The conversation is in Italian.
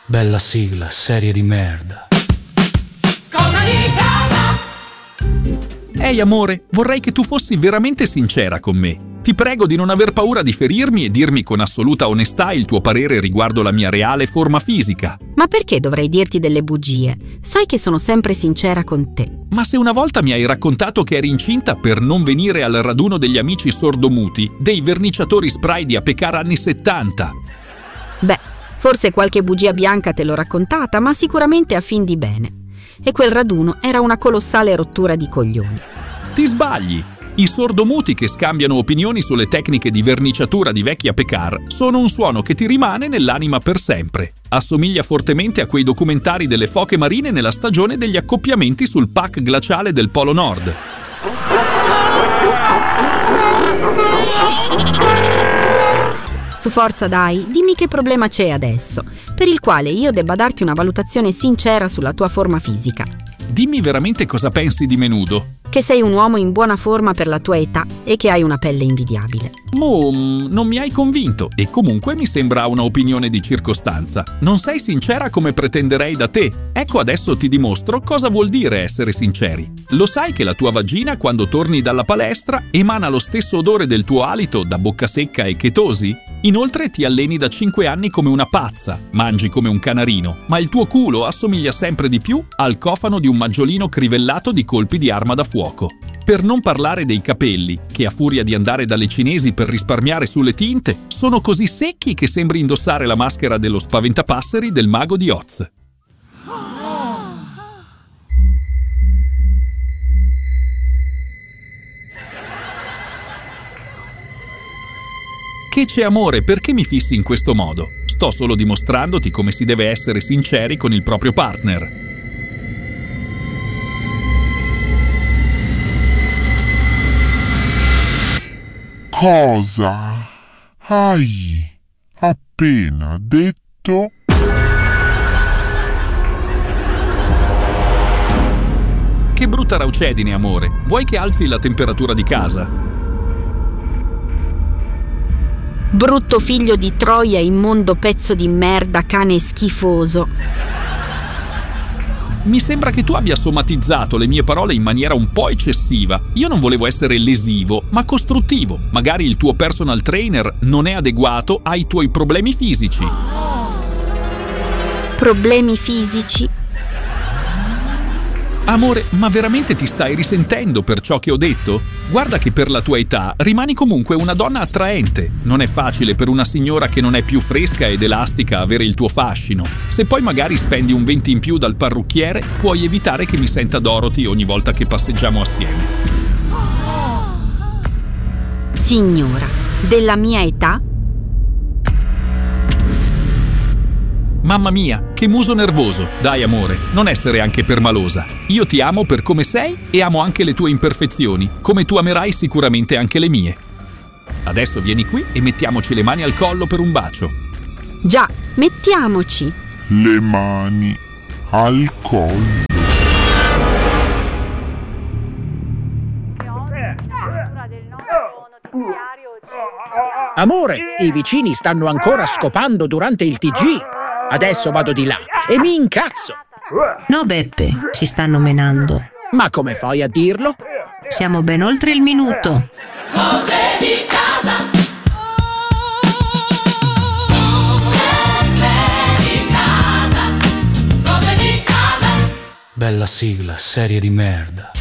Bella sigla, serie di merda. Cosa di casa? Ehi amore, vorrei che tu fossi veramente sincera con me. Ti prego di non aver paura di ferirmi e dirmi con assoluta onestà il tuo parere riguardo la mia reale forma fisica. Ma perché dovrei dirti delle bugie? Sai che sono sempre sincera con te. Ma se una volta mi hai raccontato che eri incinta per non venire al raduno degli amici sordomuti, dei verniciatori spray di Apecar anni 70. Beh, forse qualche bugia bianca te l'ho raccontata, ma sicuramente a fin di bene. E quel raduno era una colossale rottura di coglioni. Ti sbagli! I sordomuti che scambiano opinioni sulle tecniche di verniciatura di vecchi Apecar sono un suono che ti rimane nell'anima per sempre. Assomiglia fortemente a quei documentari delle foche marine nella stagione degli accoppiamenti sul pack glaciale del Polo Nord. Su forza dai, dimmi che problema c'è adesso, per il quale io debba darti una valutazione sincera sulla tua forma fisica. Dimmi veramente cosa pensi di Menudo. Che sei un uomo in buona forma per la tua età e che hai una pelle invidiabile. Non mi hai convinto e comunque mi sembra una opinione di circostanza. Non sei sincera come pretenderei da te. Ecco adesso ti dimostro cosa vuol dire essere sinceri. Lo sai che la tua vagina quando torni dalla palestra emana lo stesso odore del tuo alito da bocca secca e chetosi? Inoltre ti alleni da 5 anni come una pazza, mangi come un canarino, ma il tuo culo assomiglia sempre di più al cofano di un maggiolino crivellato di colpi di arma da fuoco. Per non parlare dei capelli, che a furia di andare dalle cinesi per risparmiare sulle tinte, sono così secchi che sembri indossare la maschera dello spaventapasseri del mago di Oz. Che c'è amore, perché mi fissi in questo modo? Sto solo dimostrandoti come si deve essere sinceri con il proprio partner. Cosa hai appena detto? Che brutta raucedine, amore. Vuoi che alzi la temperatura di casa? Brutto figlio di Troia, immondo pezzo di merda, cane schifoso. Mi sembra che tu abbia somatizzato le mie parole in maniera un po' eccessiva. Io non volevo essere lesivo, ma costruttivo. Magari il tuo personal trainer non è adeguato ai tuoi problemi fisici. Problemi fisici? Amore, ma veramente ti stai risentendo per ciò che ho detto? Guarda che per la tua età rimani comunque una donna attraente. Non è facile per una signora che non è più fresca ed elastica avere il tuo fascino. Se poi magari spendi un 20 in più dal parrucchiere, puoi evitare che mi senta Dorothy ogni volta che passeggiamo assieme. Signora, della mia età? Mamma mia, che muso nervoso. Dai amore, non essere anche permalosa. Io ti amo per come sei e amo anche le tue imperfezioni, come tu amerai sicuramente anche le mie. Adesso vieni qui e mettiamoci le mani al collo per un bacio. Già, mettiamoci. Le mani al collo. Amore, i vicini stanno ancora scopando durante il TG. Adesso vado di là e mi incazzo. No, Beppe, si stanno menando. Ma come fai a dirlo? Siamo ben oltre il minuto. Cose di casa. Bella sigla, serie di merda.